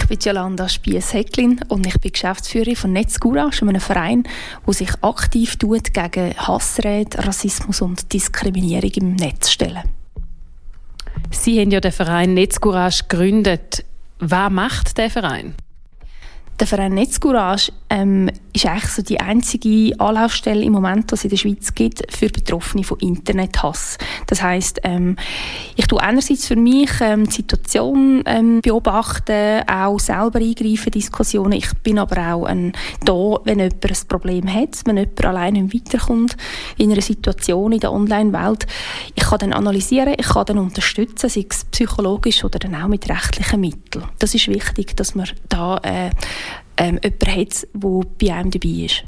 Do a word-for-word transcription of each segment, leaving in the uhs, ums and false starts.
bin Jolanda Spiess-Häcklin und ich bin Geschäftsführerin von Netzcourage, einem Verein, der sich aktiv tut gegen Hassrede, Rassismus und Diskriminierung im Netz stellen. Sie haben ja den Verein Netzcourage gegründet. Was macht der Verein? Der Verein Netzcourage ähm, ist eigentlich so die einzige Anlaufstelle im Moment, die es in der Schweiz gibt, für Betroffene von Internethass. Das heisst, ähm, ich tue einerseits für mich ähm, die Situation ähm, beobachten, auch selber eingreifen, Diskussionen. Ich bin aber auch ein, da, wenn jemand ein Problem hat, wenn jemand alleine nicht weiterkommt in einer Situation in der Online-Welt. Ich kann dann analysieren, ich kann dann unterstützen, sei es psychologisch oder dann auch mit rechtlichen Mitteln. Das ist wichtig, dass man da äh, Ähm, jemand hat, der bei einem dabei ist.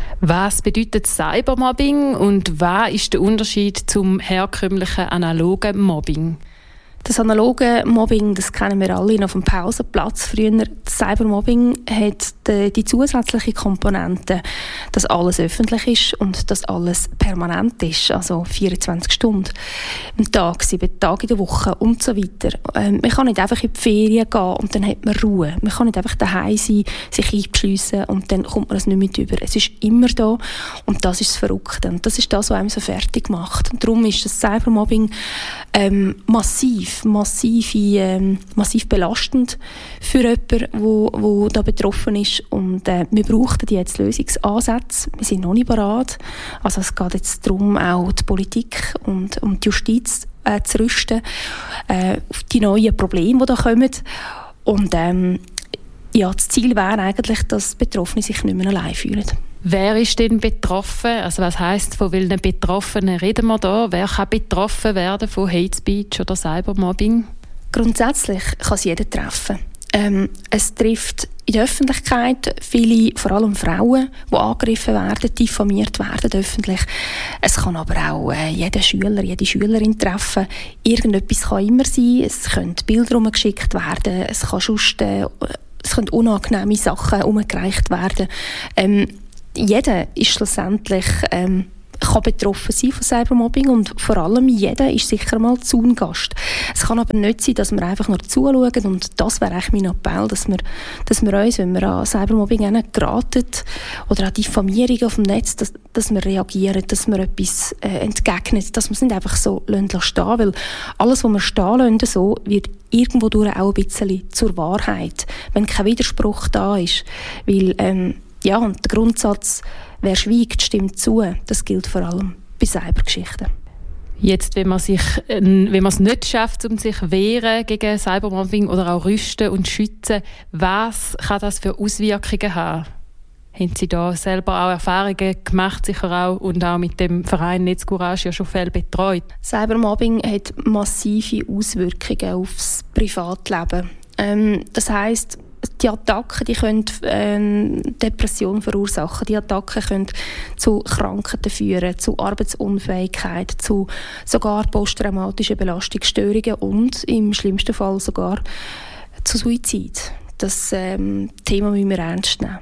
Was bedeutet Cybermobbing und was ist der Unterschied zum herkömmlichen analogen Mobbing? Das analoge Mobbing, das kennen wir alle auf dem Pausenplatz früher. Das Cybermobbing hat die, die zusätzliche Komponente, dass alles öffentlich ist und dass alles permanent ist, also vierundzwanzig Stunden am Tag, sieben Tage in der Woche und so weiter. Ähm, man kann nicht einfach in die Ferien gehen und dann hat man Ruhe. Man kann nicht einfach daheim sein, sich einschliessen und dann kommt man es nicht mehr über. Es ist immer da und das ist das Verrückte. Und das ist das, was einem so fertig macht. Und darum ist das Cybermobbing ähm, massiv massiv, ähm, massiv belastend für jemanden, der da betroffen ist. Und äh, wir brauchen jetzt Lösungsansätze. Wir sind noch nicht bereit. Also es geht jetzt darum, auch die Politik und, und die Justiz äh, zu rüsten äh, auf die neuen Probleme, die da kommen. Und ähm, ja, das Ziel wäre eigentlich, dass Betroffene sich nicht mehr allein fühlen. Wer ist denn betroffen? Also was heisst, von welchen Betroffenen reden wir da? Wer kann betroffen werden von Hate Speech oder Cybermobbing? Grundsätzlich kann es jeden treffen. Ähm, es trifft in der Öffentlichkeit viele, vor allem Frauen, die angegriffen werden, diffamiert werden öffentlich. Es kann aber auch äh, jeden Schüler, jede Schülerin treffen. Irgendetwas kann immer sein. Es können Bilder herumgeschickt werden. Es kann sonst, äh, es können unangenehme Sachen herumgereicht werden. Ähm, Jeder ist schlussendlich ähm, kann betroffen sein von Cybermobbing und vor allem jeder ist sicher mal Zaungast. Es kann aber nicht sein, dass wir einfach nur zuschauen und das wäre eigentlich mein Appell, dass wir, dass wir uns, wenn wir an Cybermobbing geraten oder an Diffamierung auf dem Netz, dass, dass wir reagieren, dass wir etwas äh, entgegnen, dass wir es nicht einfach so stehen lassen, weil alles, was wir stehen lassen, so, wird irgendwo durch auch ein bisschen zur Wahrheit, wenn kein Widerspruch da ist, weil ähm, ja, und der Grundsatz, wer schweigt, stimmt zu. Das gilt vor allem bei Cybergeschichten. Jetzt, wenn man sich, wenn man es nicht schafft, um sich zu wehren gegen Cybermobbing oder auch rüsten und schützen, was kann das für Auswirkungen haben? Haben Sie da selber auch Erfahrungen gemacht, sicher auch, und auch mit dem Verein Netzcourage ja schon viel betreut? Cybermobbing hat massive Auswirkungen aufs Privatleben. Ähm, das heisst, die Attacken die können ähm, Depressionen verursachen. Die Attacken können zu Krankheiten führen, zu Arbeitsunfähigkeit, zu sogar posttraumatischen Belastungsstörungen und im schlimmsten Fall sogar zu Suizid. Das ähm, Thema müssen wir ernst nehmen.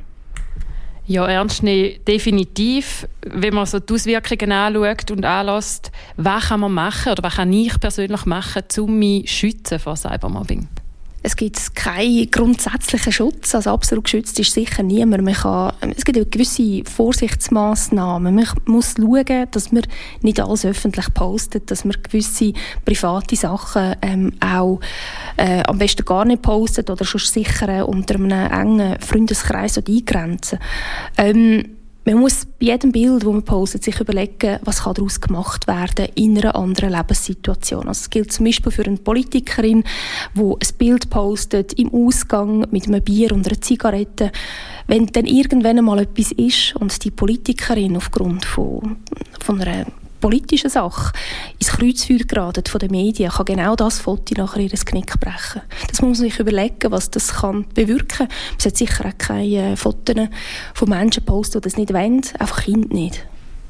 Ja, ernst nehmen, definitiv. Wenn man so die Auswirkungen anschaut und anlässt, was kann man machen oder was kann ich persönlich machen, um mich zu schützen vor Cybermobbing? Es gibt keinen grundsätzlichen Schutz, also absolut geschützt ist sicher niemand. Man kann, es gibt gewisse Vorsichtsmaßnahmen. Man muss schauen, dass man nicht alles öffentlich postet, dass man gewisse private Sachen ähm, auch äh, am besten gar nicht postet oder schon sicher unter einem engen Freundeskreis eingrenzen. Ähm, Man muss bei jedem Bild, das man postet, sich überlegen, was kann daraus gemacht werden in einer anderen Lebenssituation. Also es gilt zum Beispiel für eine Politikerin, die ein Bild postet im Ausgang mit einem Bier und einer Zigarette. Wenn dann irgendwann mal etwas ist und die Politikerin aufgrund von, von einer politischen Sache ins Kreuzfeuer geraten von den Medien, kann genau das Foto nachher ihr Knick brechen. Das muss man sich überlegen, was das kann bewirken kann. Man sollte sicher auch keine Fotos von Menschen posten, die das nicht wollen, einfach Kinder nicht.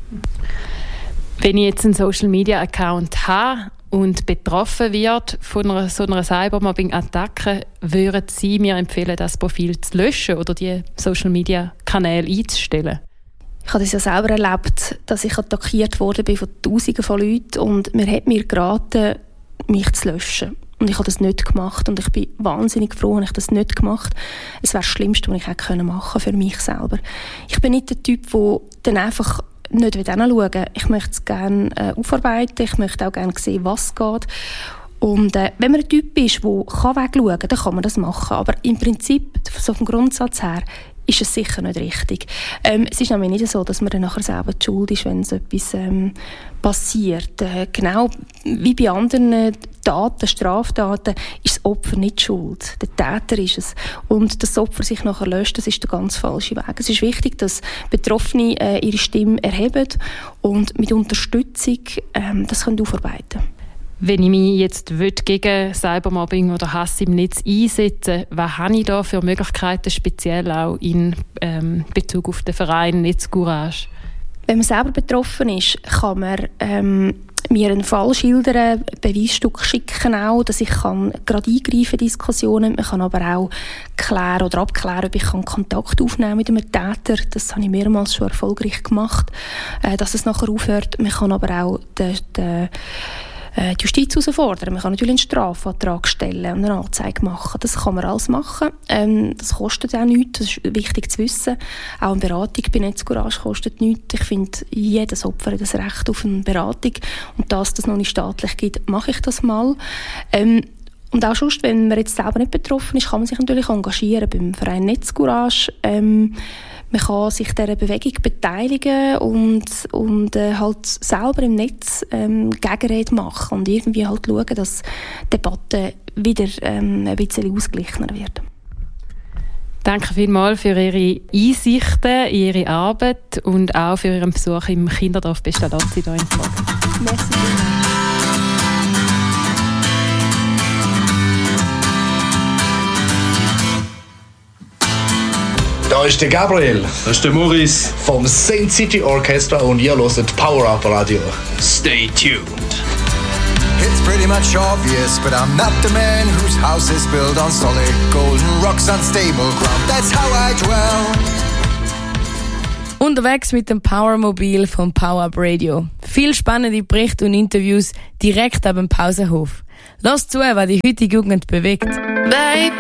Wenn ich jetzt einen Social-Media-Account habe und betroffen wird von einer, so einer Cybermobbing-Attacke, würden Sie mir empfehlen, das Profil zu löschen oder die Social-Media-Kanäle einzustellen? Ich habe das ja selber erlebt, dass ich attackiert wurde von Tausenden von Leuten und mir hat mir geraten, mich zu löschen. Und ich habe das nicht gemacht und ich bin wahnsinnig froh, dass ich das nicht gemacht habe. Es wäre das Schlimmste, was ich hätte machen können für mich selber. Ich bin nicht der Typ, der dann einfach nicht hinschauen will. Ich möchte es gerne äh, aufarbeiten, ich möchte auch gerne sehen, was geht. Und äh, wenn man ein Typ ist, der wegschauen kann, dann kann man das machen. Aber im Prinzip, so vom Grundsatz her, ist es sicher nicht richtig. Ähm, es ist nämlich nicht so, dass man dann nachher selber die Schuld ist, wenn so etwas ähm, passiert. Äh, genau wie bei anderen äh, Taten, Straftaten, ist das Opfer nicht schuld. Der Täter ist es. Und dass das Opfer sich nachher löscht, das ist der ganz falsche Weg. Es ist wichtig, dass Betroffene äh, ihre Stimme erheben und mit Unterstützung ähm, das können aufarbeiten können. Wenn ich mich jetzt gegen Cybermobbing oder Hass im Netz einsetze, was habe ich da für Möglichkeiten, speziell auch in ähm, Bezug auf den Verein Netzcourage? Wenn man selber betroffen ist, kann man ähm, mir einen Fall schildern, Beweisstück schicken auch, dass ich kann gerade eingreifen in Diskussionen. Man kann aber auch klären oder abklären, ob ich kann Kontakt aufnehmen mit einem Täter. Das habe ich mehrmals schon erfolgreich gemacht, äh, dass es nachher aufhört. Man kann aber auch den, den die Justiz herausfordern. Man kann natürlich einen Strafantrag stellen und eine Anzeige machen. Das kann man alles machen. Ähm, das kostet auch nichts. Das ist wichtig zu wissen. Auch eine Beratung bei Netzcourage kostet nichts. Ich finde, jedes Opfer hat das Recht auf eine Beratung. Und dass das noch nicht staatlich gibt, mache ich das mal. Ähm, und auch sonst, wenn man jetzt selber nicht betroffen ist, kann man sich natürlich engagieren beim Verein Netzcourage. Ähm, Man kann sich dieser Bewegung beteiligen und, und äh, halt selber im Netz ähm, Gegenrede machen und irgendwie halt schauen, dass die Debatte wieder ähm, ein bisschen ausgeglichener wird. Danke vielmals für Ihre Einsichten, Ihre Arbeit und auch für Ihren Besuch im Kinderdorf Pestalozzi hier in Zwogen. Merci vielmals. Da ist der Gabriel. Das ist der Maurice. Vom Saint City Orchestra und ihr hört Power Up Radio. Stay tuned. It's pretty much obvious, but I'm not the man whose house is built on solid golden rocks, unstable ground. That's how I dwell. Unterwegs mit dem Powermobil vom Power Up Radio. Viel spannende Berichte und Interviews direkt ab dem Pausenhof. Lass zu, was die heutige Jugend bewegt. Baby.